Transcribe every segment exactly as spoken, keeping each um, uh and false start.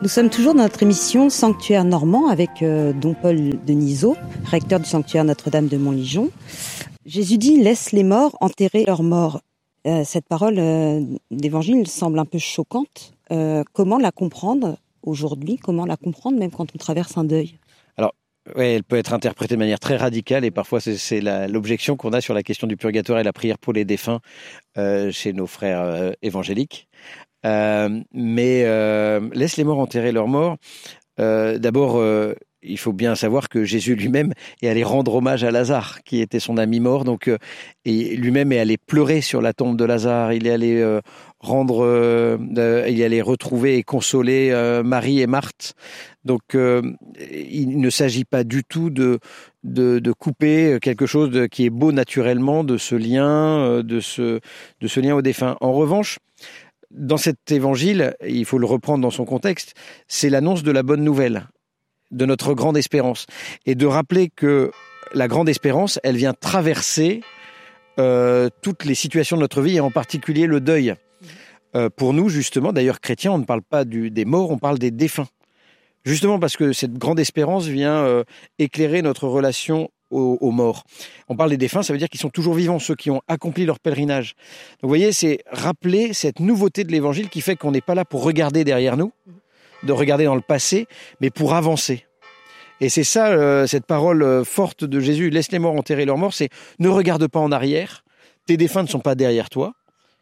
Nous sommes toujours dans notre émission Sanctuaire normand avec euh, Don Paul Denisot, recteur du sanctuaire Notre-Dame de Montligeon. Jésus dit « Laisse les morts enterrer leurs morts ». Euh, cette parole euh, d'évangile semble un peu choquante. Euh, comment la comprendre aujourd'hui ? Comment la comprendre même quand on traverse un deuil ? Alors, ouais, elle peut être interprétée de manière très radicale et parfois c'est, c'est la, l'objection qu'on a sur la question du purgatoire et la prière pour les défunts euh, chez nos frères euh, évangéliques. Euh, mais euh, laisse les morts enterrer leurs morts. Euh, d'abord, euh, il faut bien savoir que Jésus lui-même est allé rendre hommage à Lazare, qui était son ami mort. Donc, euh, et lui-même est allé pleurer sur la tombe de Lazare. Il est allé euh, rendre, euh, euh, il est allé retrouver et consoler euh, Marie et Marthe. Donc, euh, il ne s'agit pas du tout de de, de couper quelque chose de, qui est beau naturellement de ce lien, de ce de ce lien au défunt. En revanche, dans cet évangile, il faut le reprendre dans son contexte, c'est l'annonce de la bonne nouvelle, de notre grande espérance. Et de rappeler que la grande espérance, elle vient traverser euh, toutes les situations de notre vie, et en particulier le deuil. Euh, pour nous, justement, d'ailleurs chrétiens, on ne parle pas du, des morts, on parle des défunts. Justement parce que cette grande espérance vient euh, éclairer notre relation Aux, aux morts. On parle des défunts, ça veut dire qu'ils sont toujours vivants, ceux qui ont accompli leur pèlerinage. Donc vous voyez, c'est rappeler cette nouveauté de l'évangile qui fait qu'on n'est pas là pour regarder derrière nous, de regarder dans le passé, mais pour avancer. Et c'est ça, euh, cette parole forte de Jésus, laisse les morts enterrer leurs morts, c'est ne regarde pas en arrière, tes défunts ne sont pas derrière toi,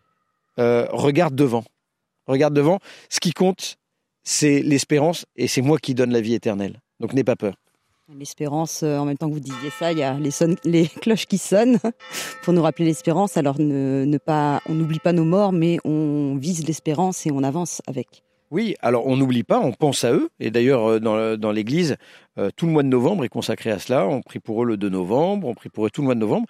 euh, regarde devant. Regarde devant, ce qui compte, c'est l'espérance, et c'est moi qui donne la vie éternelle. Donc n'aie pas peur. L'espérance, en même temps que vous disiez ça, il y a les, sonne, les cloches qui sonnent pour nous rappeler l'espérance. Alors ne, ne pas, on n'oublie pas nos morts, mais on vise l'espérance et on avance avec. Oui, alors on n'oublie pas, on pense à eux. Et d'ailleurs, dans, dans l'Église, euh, tout le mois de novembre est consacré à cela. On prie pour eux le deux novembre, on prie pour eux tout le mois de novembre.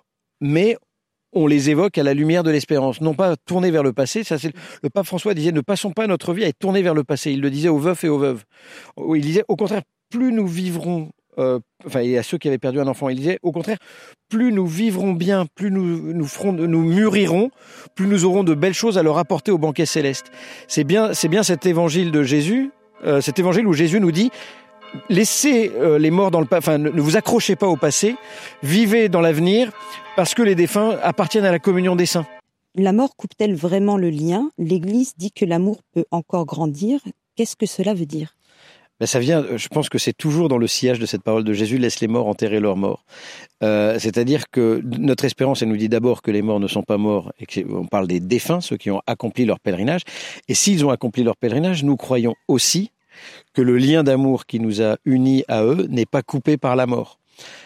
Mais on les évoque à la lumière de l'espérance, non pas tourner vers le passé. Ça, c'est le pape François disait, ne passons pas notre vie à être tournés vers le passé. Il le disait aux veufs et aux veuves. Il disait, au contraire, plus nous vivrons, euh, enfin, et à ceux qui avaient perdu un enfant, il disait, au contraire, plus nous vivrons bien, plus nous, nous, ferons, nous mûrirons, plus nous aurons de belles choses à leur apporter au banquet céleste. C'est bien, c'est bien cet évangile de Jésus, euh, cet évangile où Jésus nous dit, laissez euh, les morts dans le passé, enfin, ne, ne vous accrochez pas au passé, vivez dans l'avenir, parce que les défunts appartiennent à la communion des saints. La mort coupe-t-elle vraiment le lien ? L'Église dit que l'amour peut encore grandir. Qu'est-ce que cela veut dire ? Ben ça vient, je pense que c'est toujours dans le sillage de cette parole de Jésus, laisse les morts enterrer leurs morts. Euh, c'est-à-dire que notre espérance, elle nous dit d'abord que les morts ne sont pas morts et qu'on parle des défunts, ceux qui ont accompli leur pèlerinage. Et s'ils ont accompli leur pèlerinage, nous croyons aussi que le lien d'amour qui nous a unis à eux n'est pas coupé par la mort.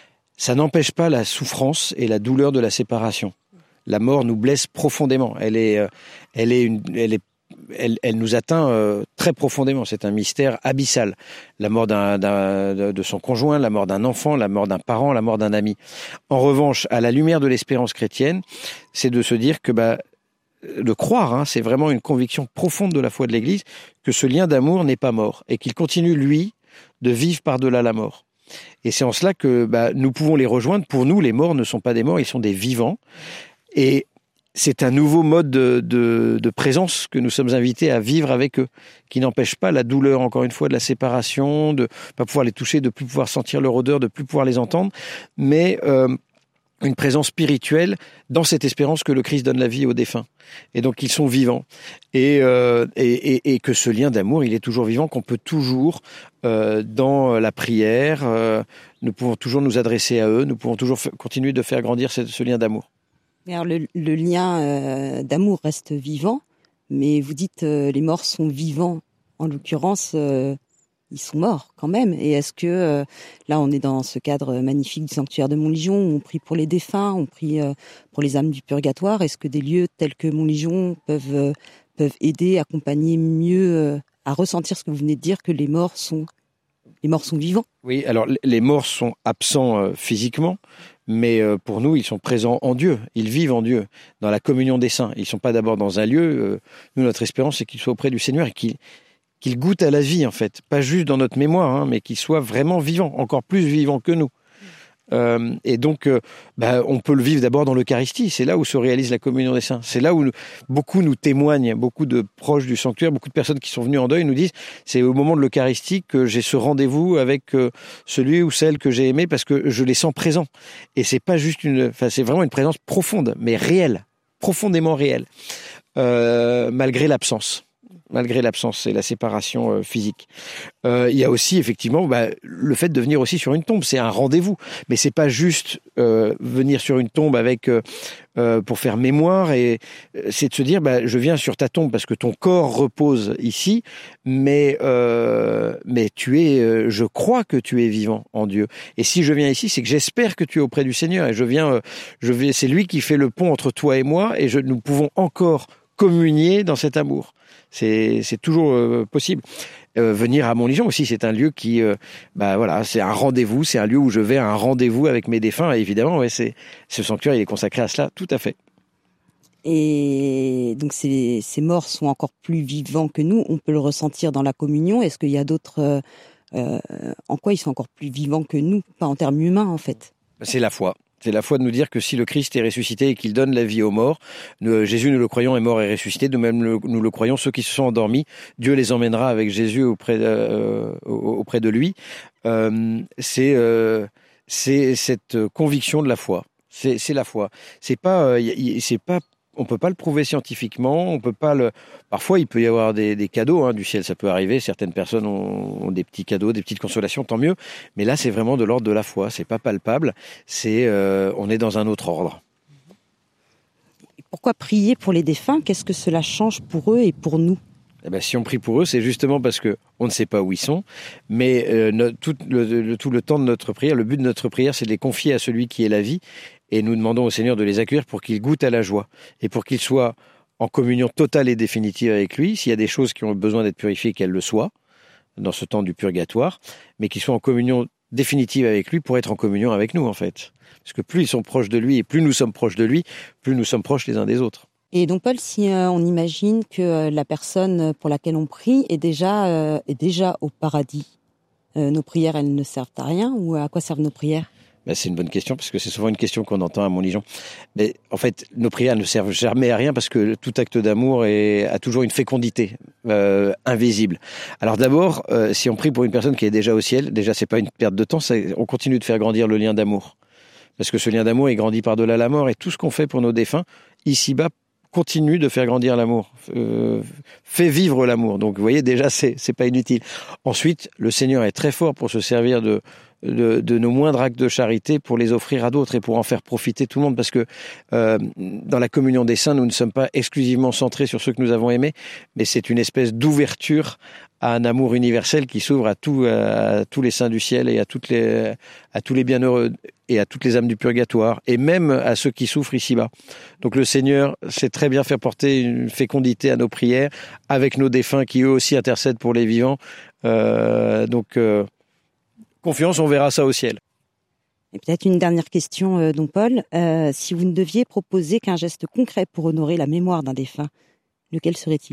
Ça n'empêche pas la souffrance et la douleur de la séparation. La mort nous blesse profondément. Elle est, elle est, une, elle est Elle, elle nous atteint euh, très profondément. C'est un mystère abyssal. La mort d'un, d'un, de son conjoint, la mort d'un enfant, la mort d'un parent, la mort d'un ami. En revanche, à la lumière de l'espérance chrétienne, c'est de se dire que, bah, de croire, hein, c'est vraiment une conviction profonde de la foi de l'Église, que ce lien d'amour n'est pas mort et qu'il continue, lui, de vivre par-delà la mort. Et c'est en cela que bah, nous pouvons les rejoindre. Pour nous, les morts ne sont pas des morts, ils sont des vivants. Et c'est un nouveau mode de, de, de présence que nous sommes invités à vivre avec eux, qui n'empêche pas la douleur, encore une fois, de la séparation, de ne pas pouvoir les toucher, de ne plus pouvoir sentir leur odeur, de ne plus pouvoir les entendre, mais euh, une présence spirituelle dans cette espérance que le Christ donne la vie aux défunts. Et donc, ils sont vivants. Et, euh, et, et, et que ce lien d'amour, il est toujours vivant, qu'on peut toujours, euh, dans la prière, euh, nous pouvons toujours nous adresser à eux, nous pouvons toujours f- continuer de faire grandir ce, ce lien d'amour. Alors le, le lien euh, d'amour reste vivant, mais vous dites euh, les morts sont vivants. En l'occurrence, euh, ils sont morts quand même. Et est-ce que, euh, là on est dans ce cadre magnifique du sanctuaire de Montligeon, où on prie pour les défunts, on prie euh, pour les âmes du purgatoire. Est-ce que des lieux tels que Montligeon peuvent, euh, peuvent aider, accompagner mieux euh, à ressentir ce que vous venez de dire, que les morts sont, les morts sont vivants ? Oui, alors les morts sont absents euh, physiquement, mais euh, pour nous, ils sont présents en Dieu. Ils vivent en Dieu, dans la communion des saints. Ils ne sont pas d'abord dans un lieu. Euh, nous, notre espérance, c'est qu'ils soient auprès du Seigneur et qu'ils, qu'ils goûtent à la vie, en fait. Pas juste dans notre mémoire, hein, mais qu'ils soient vraiment vivants, encore plus vivants que nous. Euh, et donc, euh, bah, on peut le vivre d'abord dans l'Eucharistie. C'est là où se réalise la communion des saints. C'est là où nous, beaucoup nous témoignent, beaucoup de proches du sanctuaire, beaucoup de personnes qui sont venues en deuil nous disent c'est au moment de l'Eucharistie que j'ai ce rendez-vous avec euh, celui ou celle que j'ai aimé parce que je les sens présents. Et c'est pas juste une, enfin c'est vraiment une présence profonde, mais réelle, profondément réelle, euh, malgré l'absence. Malgré l'absence et la séparation euh, physique. Euh, il y a aussi effectivement bah, le fait de venir aussi sur une tombe, c'est un rendez-vous, mais c'est pas juste euh, venir sur une tombe avec euh, euh, pour faire mémoire, et c'est de se dire bah, je viens sur ta tombe parce que ton corps repose ici, mais euh, mais tu es, euh, je crois que tu es vivant en Dieu. Et si je viens ici, c'est que j'espère que tu es auprès du Seigneur et je viens, euh, je vais, c'est lui qui fait le pont entre toi et moi, et je, nous pouvons encore communier dans cet amour. C'est, c'est toujours euh, possible. Euh, venir à Montligeon aussi, c'est un lieu qui, euh, bah voilà, c'est un rendez-vous, c'est un lieu où je vais à un rendez-vous avec mes défunts. Et évidemment, ouais, c'est, ce sanctuaire, il est consacré à cela, tout à fait. Et donc ces, ces morts sont encore plus vivants que nous. On peut le ressentir dans la communion. Est-ce qu'il y a d'autres, euh, euh, en quoi ils sont encore plus vivants que nous, pas en termes humains en fait? C'est la foi. C'est la foi de nous dire que si le Christ est ressuscité et qu'il donne la vie aux morts, nous, Jésus, nous le croyons, est mort et ressuscité, de même le, nous le croyons, ceux qui se sont endormis, Dieu les emmènera avec Jésus auprès, euh, auprès de lui. Euh, c'est, euh, c'est cette conviction de la foi. C'est, c'est la foi. C'est pas, euh, c'est pas, on peut pas le prouver scientifiquement, on peut pas le. Parfois, il peut y avoir des, des cadeaux hein, du ciel, ça peut arriver. Certaines personnes ont, ont des petits cadeaux, des petites consolations, tant mieux. Mais là, c'est vraiment de l'ordre de la foi. C'est pas palpable. C'est, euh, on est dans un autre ordre. Pourquoi prier pour les défunts? Qu'est-ce que cela change pour eux et pour nous? Eh ben, si on prie pour eux, c'est justement parce que on ne sait pas où ils sont, mais euh, no, tout, le, le, tout le temps de notre prière, le but de notre prière, c'est de les confier à celui qui est la vie, et nous demandons au Seigneur de les accueillir pour qu'ils goûtent à la joie, et pour qu'ils soient en communion totale et définitive avec lui. S'il y a des choses qui ont besoin d'être purifiées, qu'elles le soient, dans ce temps du purgatoire, mais qu'ils soient en communion définitive avec lui pour être en communion avec nous, en fait. Parce que plus ils sont proches de lui, et plus nous sommes proches de lui, plus nous sommes proches les uns des autres. Et donc Paul, si euh, on imagine que euh, la personne pour laquelle on prie est déjà euh, est déjà au paradis, euh, nos prières elles ne servent à rien, ou à quoi servent nos prières? Ben, c'est une bonne question parce que c'est souvent une question qu'on entend à Montligeon. Mais en fait, nos prières ne servent jamais à rien parce que tout acte d'amour est, a toujours une fécondité euh, invisible. Alors d'abord, euh, si on prie pour une personne qui est déjà au ciel, déjà c'est pas une perte de temps, c'est, on continue de faire grandir le lien d'amour. Parce que ce lien d'amour est grandi par-delà la mort, et tout ce qu'on fait pour nos défunts ici-bas continue de faire grandir l'amour, euh, fait vivre l'amour. Donc vous voyez, déjà c'est c'est pas inutile. Ensuite, le Seigneur est très fort pour se servir de de, de nos moindres actes de charité pour les offrir à d'autres et pour en faire profiter tout le monde, parce que euh, dans la communion des saints, nous ne sommes pas exclusivement centrés sur ceux que nous avons aimés, mais c'est une espèce d'ouverture à un amour universel qui s'ouvre à, tout, à tous les saints du ciel et à, toutes les, à tous les bienheureux et à toutes les âmes du purgatoire, et même à ceux qui souffrent ici-bas. Donc le Seigneur sait très bien faire porter une fécondité à nos prières, avec nos défunts qui eux aussi intercèdent pour les vivants. Euh, donc euh, confiance, on verra ça au ciel. Et peut-être une dernière question, euh, donc Paul. Euh, si vous ne deviez proposer qu'un geste concret pour honorer la mémoire d'un défunt, lequel serait-il?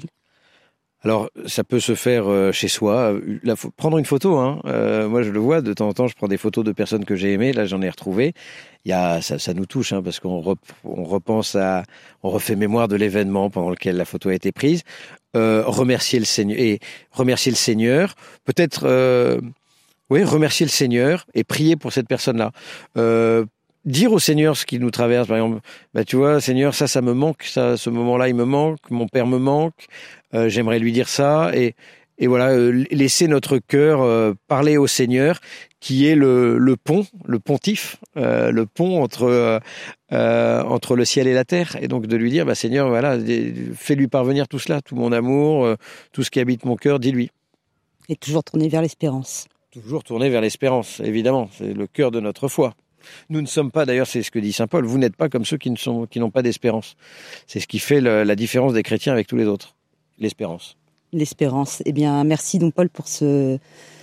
Alors, ça peut se faire euh, chez soi. Là, faut prendre une photo. Hein. Euh, moi, je le vois de temps en temps. Je prends des photos de personnes que j'ai aimées. Là, j'en ai retrouvé. Il y a, ça, ça nous touche hein, parce qu'on rep, on repense à, on refait mémoire de l'événement pendant lequel la photo a été prise. Euh, remercier le Seigneur et remercier le Seigneur. Peut-être, euh, oui, remercier le Seigneur et prier pour cette personne-là. Euh, Dire au Seigneur ce qui nous traverse, par exemple, bah tu vois, Seigneur, ça, ça me manque, ça, ce moment-là, il me manque, mon père me manque, euh, j'aimerais lui dire ça, et et voilà, euh, laisser notre cœur euh, parler au Seigneur, qui est le le pont, le pontife, euh, le pont entre euh, entre le ciel et la terre, et donc de lui dire, bah Seigneur, voilà, fais-lui parvenir tout cela, tout mon amour, euh, tout ce qui habite mon cœur, dis-lui. Et toujours tourner vers l'espérance. Toujours tourner vers l'espérance, évidemment, c'est le cœur de notre foi. Nous ne sommes pas, d'ailleurs, c'est ce que dit saint Paul, vous n'êtes pas comme ceux qui ne sont, qui n'ont pas d'espérance. C'est ce qui fait le, la différence des chrétiens avec tous les autres. L'espérance. L'espérance. Eh bien, merci donc Paul pour ce,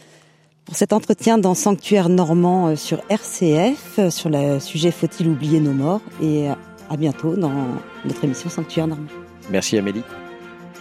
pour cet entretien dans Sanctuaire Normand sur R C F, sur le sujet Faut-il oublier nos morts? Et à bientôt dans notre émission Sanctuaire Normand. Merci Amélie.